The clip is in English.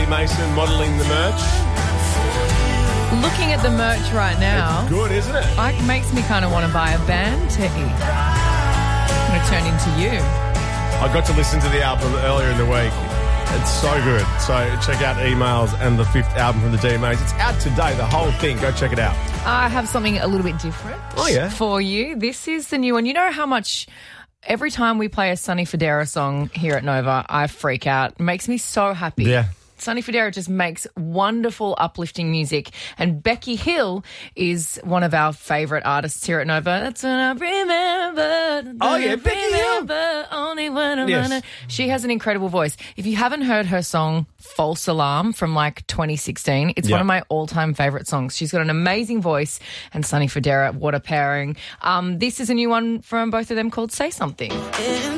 Mason modelling the merch. Looking at the merch right now, It's good, isn't it? it makes me kind of want to buy a band tee. I'm going to turn into you. I got to listen to the album earlier in the week. It's so good. So check out Emails and the 5th album from the DMAs. It's out today, the whole thing. Go check it out. I have something a little bit different for you. This is the new one. You know how much every time we play a Sonny Fodera song here at Nova, I freak out. It makes me so happy. Yeah. Sonny Fodera just makes wonderful, uplifting music. And Becky Hill is one of our favourite artists here at Nova. That's when I remember. Oh, yeah, Becky Hill. Only when I Yes. wanna. She has an incredible voice. If you haven't heard her song False Alarm from like 2016, it's one of my all-time favourite songs. She's got an amazing voice, and Sonny Fodera, what a pairing. This is a new one from both of them called Say Something.